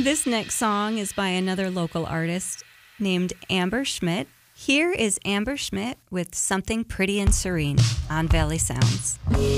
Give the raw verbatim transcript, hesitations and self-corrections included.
This next song is by another local artist named Amber Schmidt. Here is Amber Schmidt with Something Pretty and Serene on Valley Sounds.